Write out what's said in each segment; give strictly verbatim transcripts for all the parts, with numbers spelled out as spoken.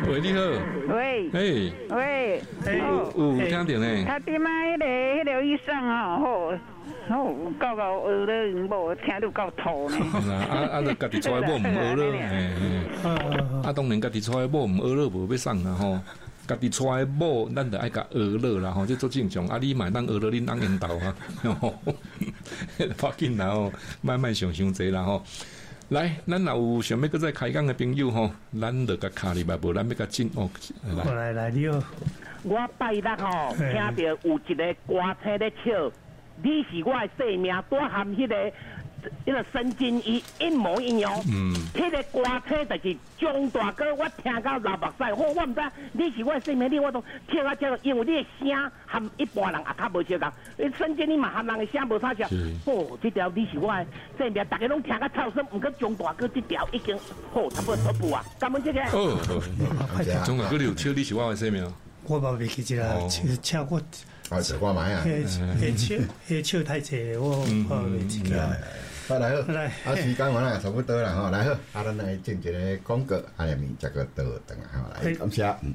喂，你好。 喂。 嘿。 喂。 有有听到呢？ 啊，对嘛，迄个迄个医生哦，好，好，搞到学了，无听到够吐呢。 啊啊，就家己出来某唔学了，嘿嘿。啊，当然家己出来某唔学了，无要送啦吼。家己出来某，咱就爱甲学了啦吼，这做正常。啊，你买咱学了，恁当引导啊，吼，要紧啦吼，慢慢想想济啦吼。来，咱若有想要搁再开讲的朋友吼，咱就甲卡里吧，无咱要甲进哦。 来来来，你好。 我拜六吼，听到有一个歌星咧唱，你是我的生命，多含迄个迄个神经一一模一样。嗯，迄个歌星就是张大哥，我听到流目屎，好，我唔知你是我的生命，你我都唱啊唱，因为你的声含一般人也较无相共，你甚至你嘛含人的声无啥像。哦，这条你是我的生命，大家拢听个臭声，唔过张大哥这条已经好差不多突破啊！感恩这个。 哦，张大哥你有唱你是我的生命。 我嘛袂记得啦，唱过。 啊，是我买啊。 迄唱迄唱太济，我我袂记得。 好来好， 来， 啊时间完啦，差不多啦吼，来好，啊咱来进一个广告，啊下面这个倒等下吼，来感谢。嗯。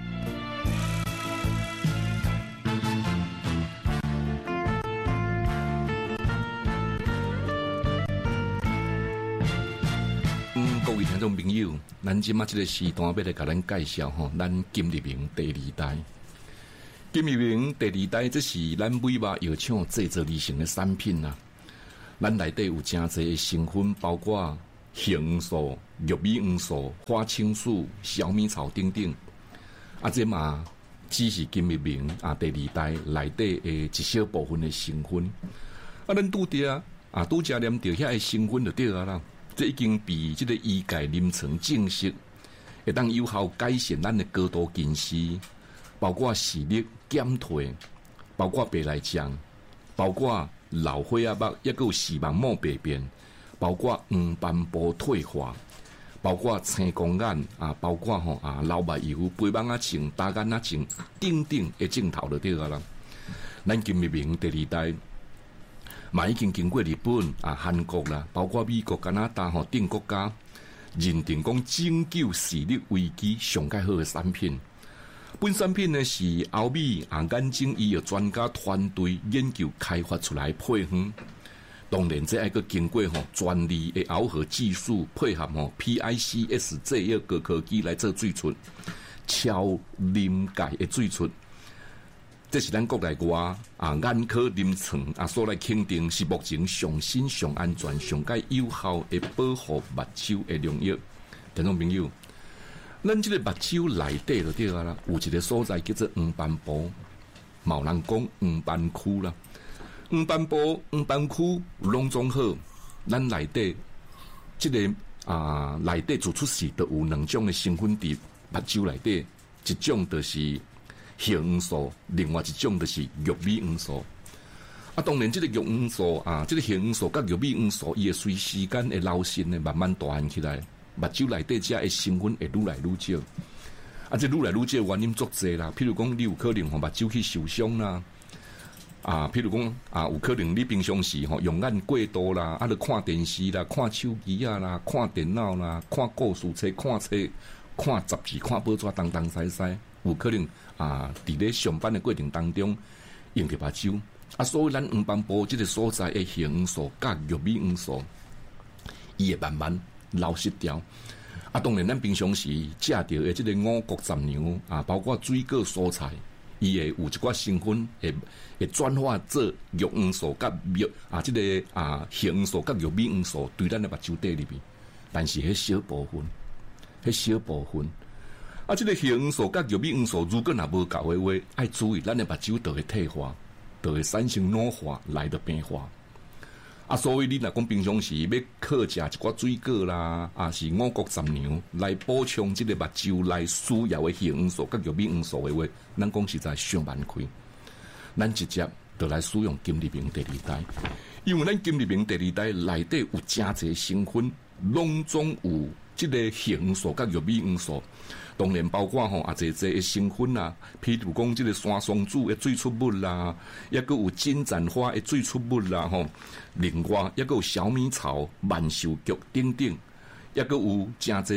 嗯，各位听众朋友，咱即马这个时段要来甲咱介绍吼，咱金立明第二代。金立明第二代，这是咱美华药厂制作而成的产品啊。咱内底有真侪成分，包括杏黄素、玉米黄素、花青素、小米草等等。啊，这嘛只是金立明啊第二代内底的一小部分的成分。啊，咱拄着啊，拄则念着遐个成分就对啊啦。这已经比这个医界临床证实，会当有效改善咱的高度近视，包括视力减退，包括白内障，包括老花眼目，也有视网膜病变，包括黄斑部退化，包括青光眼啊，包括吼啊老目油、肥蠓仔症、大眼仔症等等的症头就对啊啦。咱金立明第二代。嘛已经经过日本啊、韩国啦，包括美国、加拿大吼等国家认定讲拯救视力危机上介好的产品。本产品呢是欧美啊眼睛医药专家团队研究开发出来配方。当然，这还个经过吼专利的螯合技术配合吼 P I C S 这一个科技来做最出超临界的最出。这是咱国内外啊眼科临床啊所来肯定是目前上新、上安全、上介有效的保护目睭的良药。听众朋友，咱这个目睭内底就对啊啦，有一个所在叫做黄斑部，某人讲黄斑区啦。黄斑部、黄斑区拢总好，咱内底这个啊内底做出时都有两种的成分伫目睭内底，一种就是杏黄素，另外一种就是玉米黄素。啊，当然，这个玉黄素啊，这个杏黄素甲玉米黄素，伊会随时间会流失呢，慢慢大汉起来，目睭内底这的成分会愈来愈少。啊，这愈来愈少原因足济啦，譬如讲，你有可能吼目睭去受伤啦。啊，譬如讲啊，有可能你平常时吼用眼过度啦，啊，就看电视啦、看手机啊啦、看电脑啦、看故事册、看册、看杂志、看报纸，东东西西。有可能啊，伫咧上班的过程当中用着目睭啊，所以咱黄斑部这个所在的杏黄素甲玉米黄素，伊会慢慢流失掉。啊，当然咱平常时食到的这个五谷杂粮啊，包括水果蔬菜，伊会有一寡成分会会转化做玉黄素甲玉啊，这个啊杏黄素甲玉米黄素对咱的目睭底里面，但是迄小部分，迄小部分。啊，这个杏黄素甲玉米黄素如果若无够的话，爱注意咱的目睭就会退化，就会产生老化，来得变化。啊，所以你若讲平常时要靠食一寡水果啦，啊是五谷杂粮来补充这个目睭来需要的杏黄素甲玉米黄素的话，咱讲实在上万开。咱直接就来使用金立明第二代，因为咱金立明第二代内底有真侪成分，拢总有这个杏黄素甲玉米黄素。当然包括吼啊，这这的成分啦，譬如讲这个山松子的最出物啦，也个有金盏花的最出物啦吼，另外也个有小米草、万寿菊等等，也个有真侪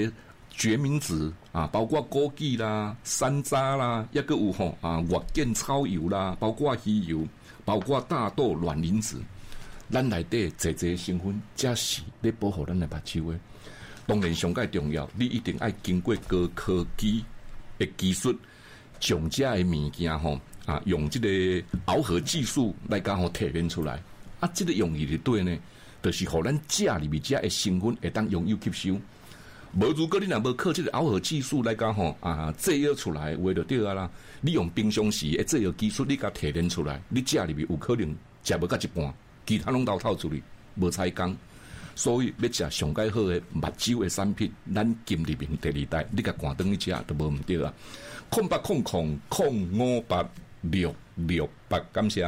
决明子啊，包括枸杞啦、山楂啦，抑个有吼啊月见草油啦，包括鱼油，包括大豆卵磷脂，咱内底侪侪成分，才是咧保护咱的目睭的。当然上界重要，你一定要经过高科技的技术，将这的物件吼啊，用这个熬合技术来甲吼提炼出来。啊，这个用意是对呢，就是互咱食里面这的成分会当拥有吸收。无如果你若无靠这个熬合技术来讲吼啊制药出来，话就对啊啦。你用平常时的制药技术，你甲提炼出来，你食里面有可能食无到一半，其他拢倒透出去，无采工。所以要食上介好的目睭的产品，咱金利明第二代，你甲赶灯去食都无毋对啊。空八空空空五八六六八，感谢。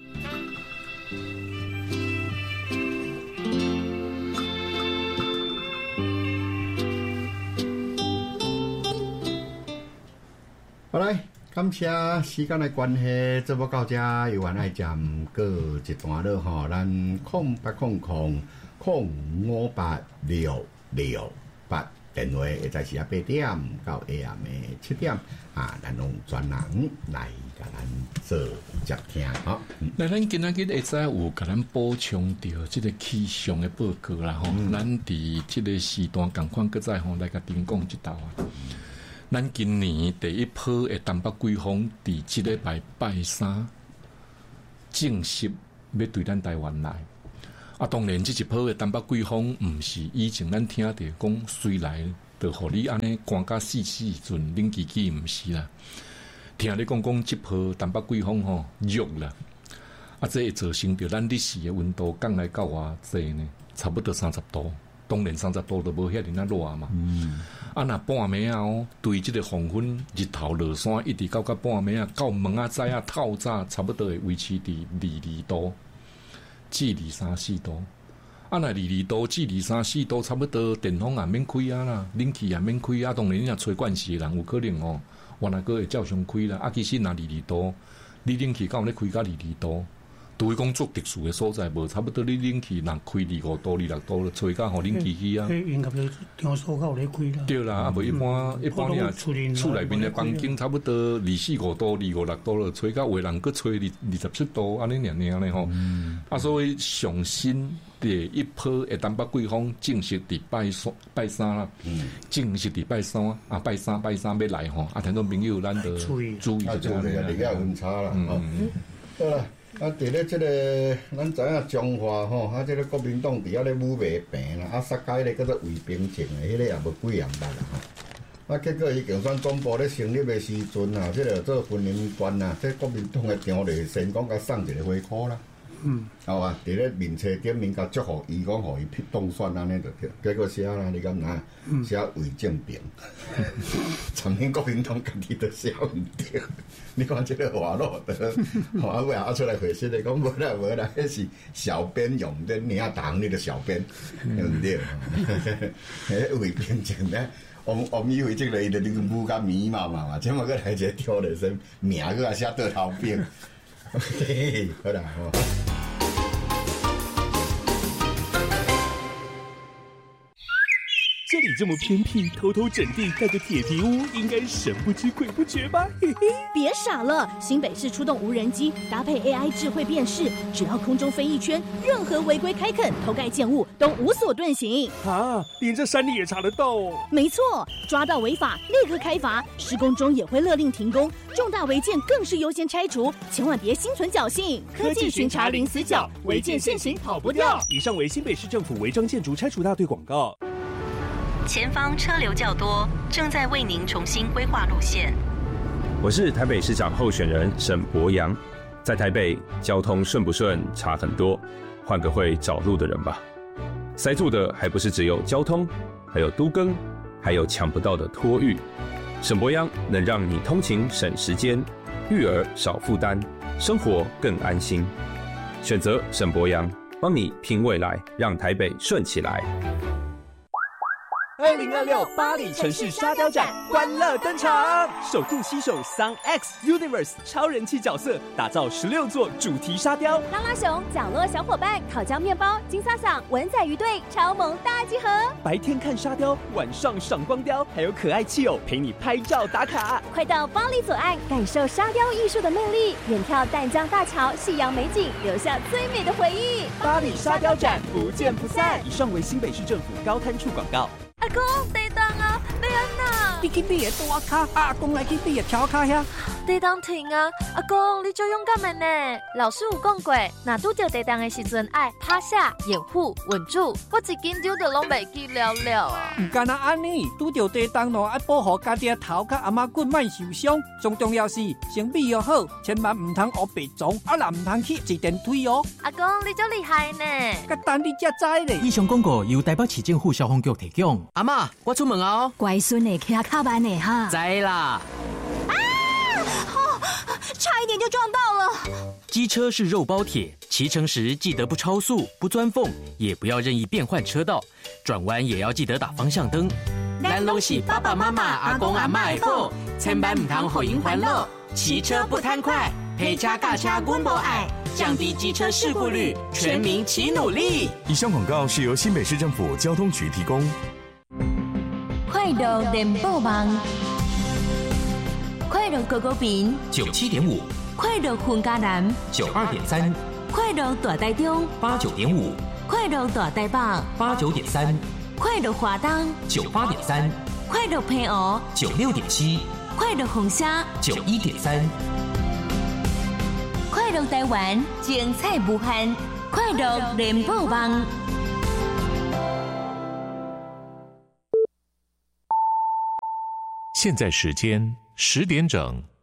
好来，感谢时间的关系，节目到这由原爱站过一段落吼，咱空八空空空五八六六八电话，会在时啊八点到下暗的七点啊，咱用专人来甲咱做接听吼。 那咱今仔日会知有甲咱补充到即个气象的报告啦吼，嗯、咱伫即个时段共款搁再吼来甲丁讲一道啊。咱今年第一波的东北季风，伫即礼拜拜三正式要对咱台湾来。啊，当然，即一波的东北季风，毋是以前咱听着讲，随来就互你安尼寒甲死死阵冷叽叽，毋是啦。听你讲讲，即波东北季风吼热啦，啊，这会造成着咱日时的温度降来到偌济呢？差不多三十度。当然三十度都无遐尔啊热嘛。嗯。啊，若半暝啊哦，对即个黄昏日头落山，一直到到半暝啊，到门仔仔啊透早，差不多会维持伫二二度至二三四度。啊，若二二度至二三四度，差不多电风也免开啊啦，冷气也免开啊。当然，你若吹惯势的人有可能哦，原来个会照常开啦。啊，其实若二二度，你冷气敢有咧开到二二度？除非讲做特殊的所在，无差不多你冷气若开二五度、二六度，吹甲互冷气去啊。 迄应该就场所较有咧开啦。 对啦，啊无一般一般你啊，厝内面的房间差不多二四五度、二五六度了，吹甲有人佫吹二二十七度，安尼尔尔咧吼。啊，所以上新第一波的东北季风正式伫拜三拜三啦，正式伫拜三啊，拜三拜三要来吼，啊，听众朋友咱着注意一下。 啊，注意啊，离个温差啦。嗯，好啦。啊，伫咧即个，咱知影中华吼，啊，即个国民党伫遐咧武卖病啦，啊，杀解咧叫做卫兵证的，迄个也无几样捌啦吼。啊，结果伊竞选总部咧成立的时阵啊，即个做婚姻官啊，即国民党的张立先讲甲送一个花箍啦。嗯，好啊，伫咧面册点名甲祝福伊，讲互伊当选安尼就对。结果写啦，你敢知？写伪证病，曾经国民党家己都写毋对。你看即个网络的，华为啊出来回信的，讲无啦无啦，迄是小编用的，领糖那个小编，对毋对？迄伪兵证咧，我我们以为这个伊的那个武甲迷嘛嘛嘛，结果个来一个挑的身名个写倒头兵，嘿，好啦吼。 这里这么偏僻，偷偷整地盖个铁皮屋，应该神不知鬼不觉吧？嘿嘿， 别傻了！新北市出动无人机，搭配 A I 智慧辨识，只要空中飞一圈，任何违规开垦、偷盖建物都无所遁形。 啊，连这山里也查得到哦！ 没错，抓到违法立刻开罚，施工中也会勒令停工，重大违建更是优先拆除，千万别心存侥幸。 科技巡查零死角，违建现行跑不掉。以上为新北市政府违章建筑拆除大队广告。 前方车流较多，正在为您重新规划路线。 我是台北市长候选人沈伯洋，在台北交通顺不顺差很多，换个会找路的人吧。塞住的还不是只有交通，还有都更，还有抢不到的托育。沈伯洋能让你通勤省时间，育儿少负担，生活更安心。选择沈伯洋，帮你拼未来，让台北顺起来。 哎， 二零二六巴黎城市沙雕展欢乐登场，首度携手 Sun X Universe 超人气角色，打造十六座主题沙雕。 拉拉熊、角落小伙伴、烤焦面包、金萨桑、文仔鱼队超萌大集合。 白天看沙雕，晚上赏光雕，还有可爱气友陪你拍照打卡。 快到巴黎左岸感受沙雕艺术的魅力，远眺淡江大桥、夕阳美景，留下最美的回忆。 巴黎沙雕展不见不散。以上为新北市政府高滩处广告。 阿公，地当啊，要安哪？ 你去你的大卡，阿公来去你的条卡遐。 地当停啊！阿公，你最勇敢的呢。老师有讲过，若拄到地当的时阵，爱趴下、掩护、稳住。我一紧张就拢袂记了了啊！ 唔干那安尼，拄到地当咯，爱保护家己的头壳阿妈骨莫受伤。最重要是身体要好，千万唔通学白撞，啊啦唔通去坐电梯哦。 阿公，你真厉害呢！ 甲等你才知咧。 以上广告由台北市政府消防局提供。阿嬷，我出门啊！ 乖孙的骑较慢的哈。 知啦。 差一点就撞到了。 机车是肉包铁，骑乘时记得不超速、不钻缝，也不要任意变换车道，转弯也要记得打方向灯。咱拢是爸爸妈妈、阿公阿嬷的宝，千万唔通互因烦恼。骑车不贪快，陪车驾车阮无爱，降低机车事故率，全民齐努力。 以上广告是由新北市政府交通局提供。 快乐联播网。快乐狗狗饼九七点五， 快乐混家男九二点三， 快乐大台中八九点五， 快乐大台北八九点三， 快乐华东九八点三， 快乐平湖九六点七， 快乐红虾九一点三， 快乐台湾精彩无限，快乐联播网。 现在时间十点整。